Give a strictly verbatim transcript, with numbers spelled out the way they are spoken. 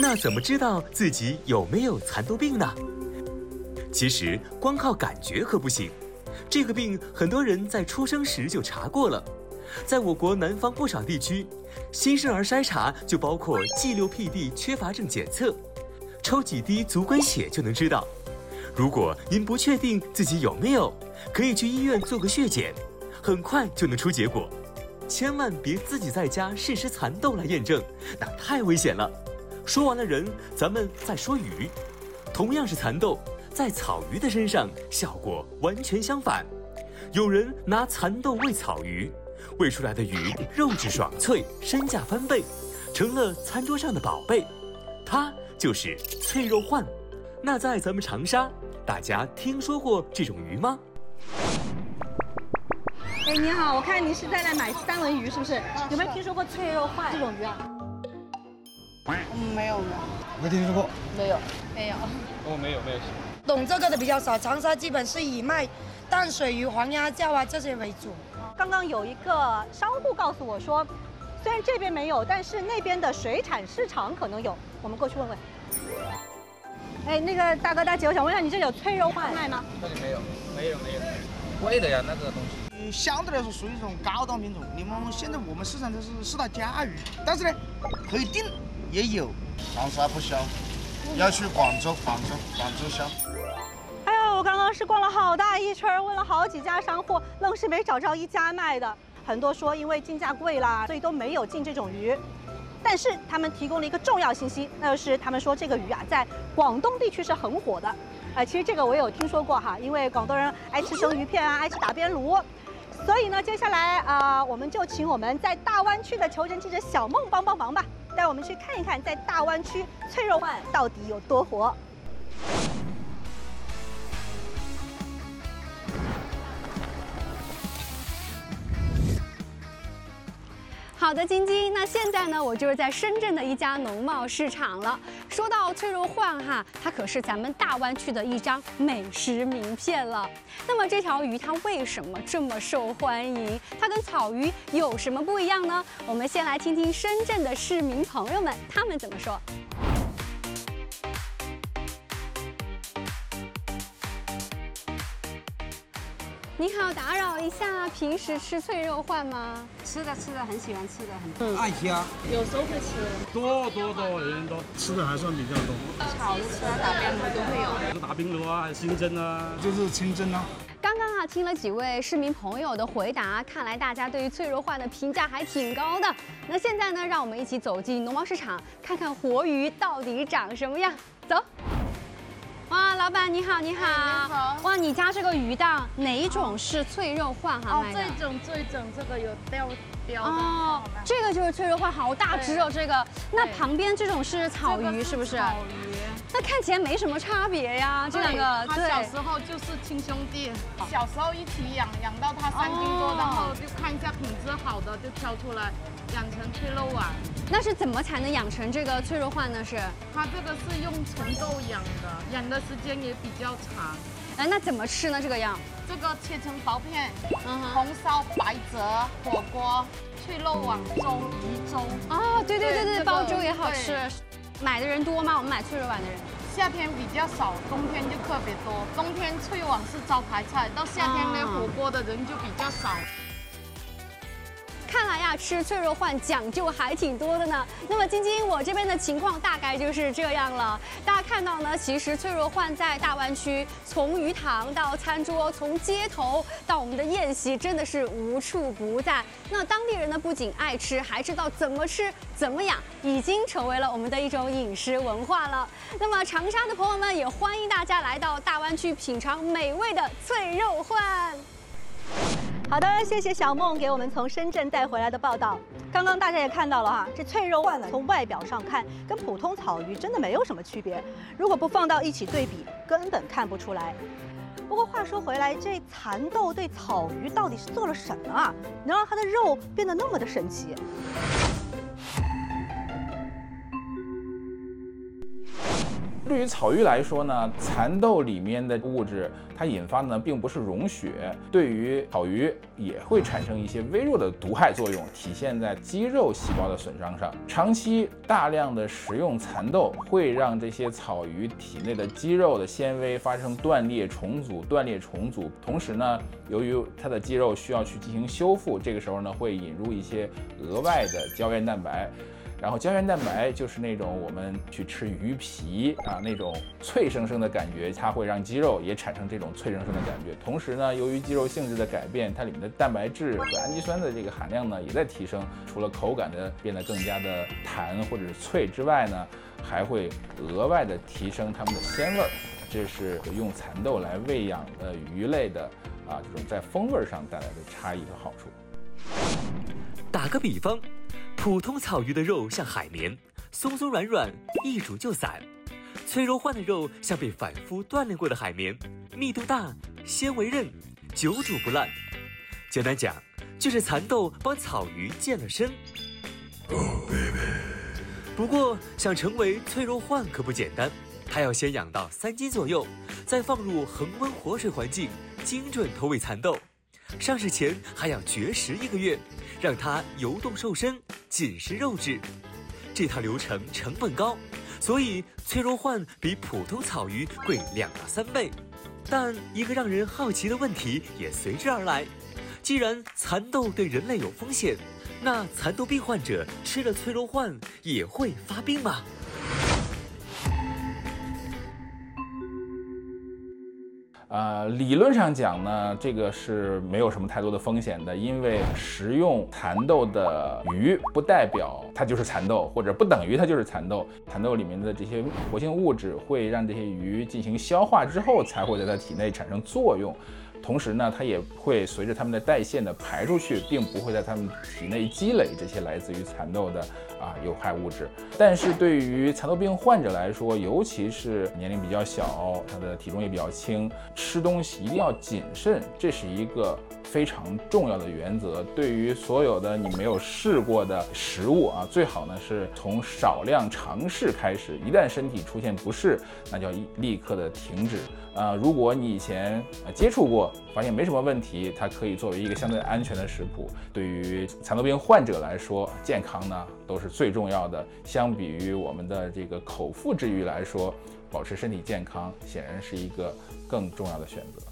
那怎么知道自己有没有蚕豆病呢？其实光靠感觉可不行，这个病很多人在出生时就查过了。在我国南方不少地区，新生儿筛查就包括 G 六 P D 缺乏症检测，抽几滴足关血就能知道。如果您不确定自己有没有，可以去医院做个血检，很快就能出结果。千万别自己在家试试蚕豆来验证，那太危险了。说完了人，咱们再说鱼。同样是蚕豆，在草鱼的身上效果完全相反。有人拿蚕豆喂草鱼，喂出来的鱼肉质爽脆，身价翻倍，成了餐桌上的宝贝。它就是脆肉鹳。那在咱们长沙，大家听说过这种鱼吗？ 哎，你好，我看您是在来买三文鱼，是不是？有没有听说过脆肉鹳这种鱼啊？ 嗯，没有没有， 没听说过。 没有没有。 我没有没有。 懂这个的比较少，长沙基本是以卖淡水鱼、黄鸭叫啊这些为主。 刚刚有一个商户告诉我说，虽然这边没有，但是那边的水产市场可能有，我们过去问问。哎，那个大哥大姐，我想问一下，你这里有脆肉鹳卖吗？ 这里没有，没有没有，贵的呀那个东西。 嗯，相对来说属于一种高档品种。你们现在我们市场都是四大家鱼，但是呢，可以订也有。 长沙不销，要去广州，广州广州销。 哎呀，我刚刚是逛了好大一圈，问了好几家商户，愣是没找着一家卖的。很多说因为进价贵啦，所以都没有进这种鱼。但是他们提供了一个重要信息，那就是他们说这个鱼啊，在广东地区是很火的。呃，其实这个我有听说过哈，因为广东人爱吃生鱼片啊，爱吃打边炉。所以呢，接下来啊、呃，我们就请我们在大湾区的求真记者小梦帮帮忙吧，带我们去看一看，在大湾区脆肉鹳到底有多火。 好的，晶晶，那现在呢，我就是在深圳的一家农贸市场了。说到脆肉鹳哈，它可是咱们大湾区的一张美食名片了。那么这条鱼它为什么这么受欢迎？它跟草鱼有什么不一样呢？我们先来听听深圳的市民朋友们他们怎么说。你好，打扰一下，平时吃脆肉鹳吗？ 吃的吃的很喜欢吃的很。 嗯，爱吃啊， 有时候会吃。 多多多人都吃的还算比较多。 炒着吃啊，打边炉都会有。 打边炉啊，清蒸啊，就是清蒸啊。 刚刚啊，听了几位市民朋友的回答，看来大家对于脆肉鹳的评价还挺高的。那现在呢，让我们一起走进农贸市场，看看活鱼到底长什么样。走。哇，老板你好，你好， 哎、你好。 哇，你家这个鱼档哪一种是脆肉鹳哈？ 哦，这种这种这个有标标的。 哦，这个就是脆肉鹳，好大只哦，这个。那旁边这种是草鱼，是不是？ 草鱼。 那看起来没什么差别呀，这两个。 他小时候就是亲兄弟，小时候一起养，养到他三斤多，然后就看一下品质好的就挑出来，养成脆肉鹳。 那是怎么才能养成这个脆肉鹳呢？是？ 它这个是用纯豆养的，养的时间也比较长。 哎，那怎么吃呢？这个样？ 这个切成薄片， 嗯哼， 红烧、白灼、火锅、脆肉网粥、鱼粥。 哦，对对对对，煲粥也好吃。买的人多吗？我们买脆肉鹳的人。 夏天比较少，冬天就特别多。冬天脆网是招牌菜，到夏天呢，火锅的人就比较少。 看来呀，吃脆肉鹳讲究还挺多的呢。那么晶晶，我这边的情况大概就是这样了。大家看到呢，其实脆肉鹳在大湾区，从鱼塘到餐桌，从街头到我们的宴席，真的是无处不在。那当地人呢，不仅爱吃，还知道怎么吃、怎么养，已经成为了我们的一种饮食文化了。那么长沙的朋友们，也欢迎大家来到大湾区品尝美味的脆肉鹳。 好的，谢谢小梦给我们从深圳带回来的报道。刚刚大家也看到了哈，这脆肉鹳从外表上看，跟普通草鱼真的没有什么区别。如果不放到一起对比，根本看不出来。不过话说回来，这蚕豆对草鱼到底是做了什么啊，能让它的肉变得那么的神奇？ 对于草鱼来说呢，蚕豆里面的物质它引发的呢并不是溶血，对于草鱼也会产生一些微弱的毒害作用，体现在肌肉细胞的损伤上。长期大量的食用蚕豆会让这些草鱼体内的肌肉的纤维发生断裂重组，断裂重组。同时呢，由于它的肌肉需要去进行修复，这个时候呢会引入一些额外的胶原蛋白。然后胶原蛋白就是那种我们去吃鱼皮啊那种脆生生的感觉，它会让肌肉也产生这种脆生生的感觉。同时呢，由于肌肉性质的改变，它里面的蛋白质和氨基酸的这个含量呢也在提升。除了口感的变得更加的弹或者是脆之外呢，还会额外的提升它们的鲜味儿。这是用蚕豆来喂养的鱼类的啊这种在风味上带来的差异和好处。 打个比方，普通草鱼的肉像海绵，松松软软，一煮就散；脆肉鹳的肉像被反复锻炼过的海绵，密度大，纤维韧，久煮不烂。简单讲，就是蚕豆帮草鱼健了身。不过，想成为脆肉鹳可不简单，它要先养到三斤左右，再放入恒温活水环境，精准投喂蚕豆。上市前还要绝食一个月，让它游动瘦身，紧实肉质。这套流程成本高，所以脆肉鹳比普通草鱼贵两到三倍。但一个让人好奇的问题也随之而来：既然蚕豆对人类有风险，那蚕豆病患者吃了脆肉鹳也会发病吗？ 呃，理论上讲呢，这个是没有什么太多的风险的，因为食用蚕豆的鱼不代表它就是蚕豆，或者不等于它就是蚕豆。蚕豆里面的这些活性物质会让这些鱼进行消化之后，才会在它体内产生作用。同时呢，它也会随着它们的代谢呢排出去，并不会在它们体内积累这些来自于蚕豆的啊有害物质。但是对于蚕豆病患者来说，尤其是年龄比较小，他的体重也比较轻，吃东西一定要谨慎，这是一个非常重要的原则。对于所有的你没有试过的食物啊，最好呢是从少量尝试开始，一旦身体出现不适，那就要立刻的停止。啊、呃，如果你以前接触过，发现没什么问题，它可以作为一个相对安全的食谱。对于蚕豆病患者来说，健康呢都是最重要的。相比于我们的这个口腹之欲来说，保持身体健康显然是一个更重要的选择。